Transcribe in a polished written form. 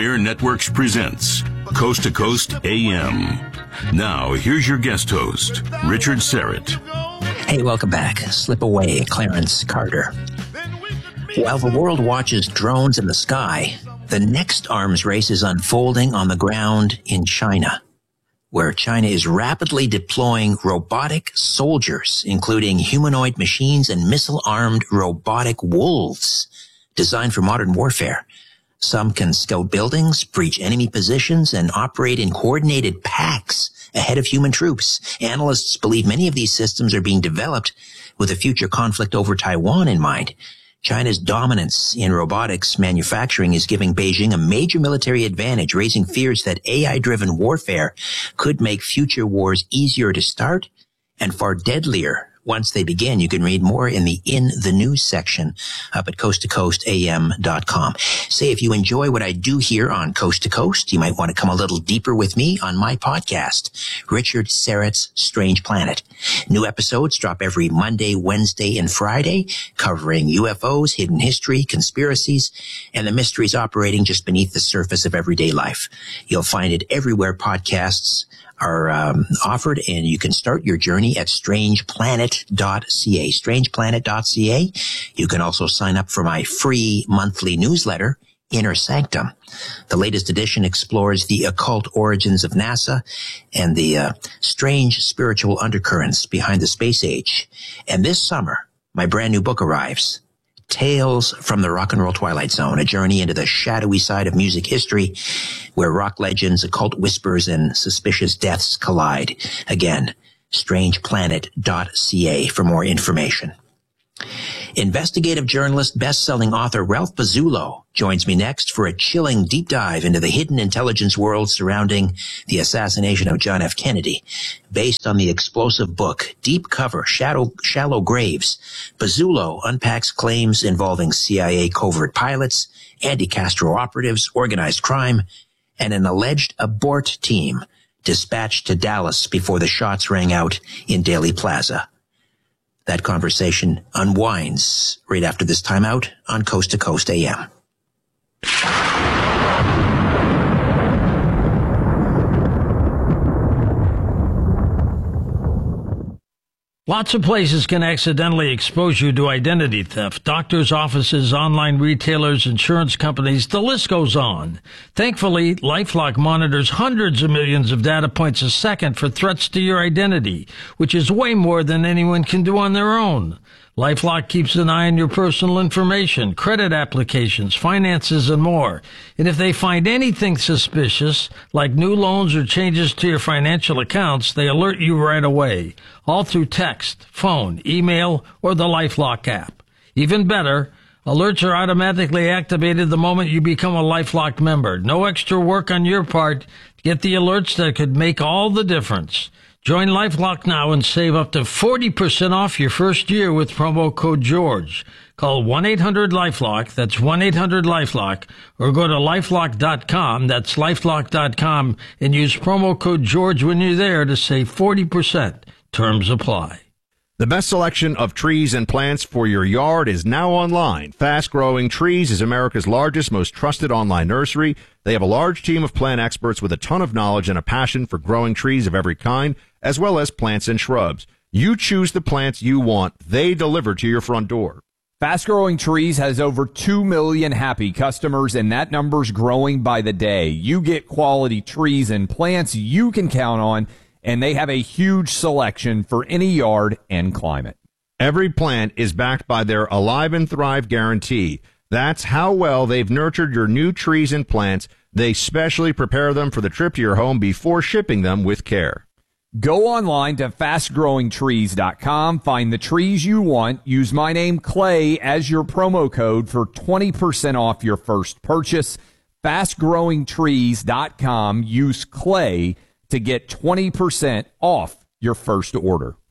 Premier Networks presents Coast to Coast AM. Now, here's your guest host, Richard Syrett. Hey, welcome back. Slip away, Clarence Carter. While the world watches drones in the sky, the next arms race is unfolding on the ground in China, where China is rapidly deploying robotic soldiers, including humanoid machines and missile-armed robotic wolves designed for modern warfare. Some can scout buildings, breach enemy positions, and operate in coordinated packs ahead of human troops. Analysts believe many of these systems are being developed with a future conflict over Taiwan in mind. China's dominance in robotics manufacturing is giving Beijing a major military advantage, raising fears that AI-driven warfare could make future wars easier to start and far deadlier once they begin. You can read more in the news section up at coasttocoastam.com. Say, if you enjoy what I do here on Coast to Coast, you might want to come a little deeper with me on my podcast, Richard Syrett's Strange Planet. New episodes drop every Monday, Wednesday, and Friday, covering UFOs, hidden history, conspiracies, and the mysteries operating just beneath the surface of everyday life. You'll find it everywhere podcasts are offered, and you can start your journey at strangeplanet.ca. Strangeplanet.ca. You can also sign up for my free monthly newsletter, Inner Sanctum. The latest edition explores the occult origins of NASA and the strange spiritual undercurrents behind the space age. And this summer, my brand new book arrives, Tales from the Rock and Roll Twilight Zone, a journey into the shadowy side of music history where rock legends, occult whispers, and suspicious deaths collide. Again, strangeplanet.ca for more information. Investigative journalist, best-selling author Ralph Pazulo joins me next for a chilling deep dive into the hidden intelligence world surrounding the assassination of John F. Kennedy. Based on the explosive book, Deep Cover, Shallow Graves, Pazulo unpacks claims involving CIA covert pilots, anti-Castro operatives, organized crime, and an alleged abort team dispatched to Dallas before the shots rang out in Dealey Plaza. That conversation unwinds right after this timeout on Coast to Coast AM. Lots of places can accidentally expose you to identity theft. Doctors' offices, online retailers, insurance companies, the list goes on. Thankfully, LifeLock monitors hundreds of millions of data points a second for threats to your identity, which is way more than anyone can do on their own. LifeLock keeps an eye on your personal information, credit applications, finances, and more. And if they find anything suspicious, like new loans or changes to your financial accounts, they alert you right away, all through text, phone, email, or the LifeLock app. Even better, alerts are automatically activated the moment you become a LifeLock member. No extra work on your part. Get the alerts that could make all the difference. Join LifeLock now and save up to 40% off your first year with promo code George. Call 1-800-LifeLock, that's 1-800-LifeLock, or go to LifeLock.com, that's LifeLock.com, and use promo code George when you're there to save 40%. Terms apply. The best selection of trees and plants for your yard is now online. Fast Growing Trees is America's largest, most trusted online nursery. They have a large team of plant experts with a ton of knowledge and a passion for growing trees of every kind, as well as plants and shrubs. You choose the plants you want. They deliver to your front door. Fast Growing Trees has over 2 million happy customers, and that number's growing by the day. You get quality trees and plants you can count on, and they have a huge selection for any yard and climate. Every plant is backed by their Alive and Thrive guarantee. That's how well they've nurtured your new trees and plants. They specially prepare them for the trip to your home before shipping them with care. Go online to fastgrowingtrees.com, find the trees you want, use my name Clay as your promo code for 20% off your first purchase. Fastgrowingtrees.com, use Clay to get 20% off your first order.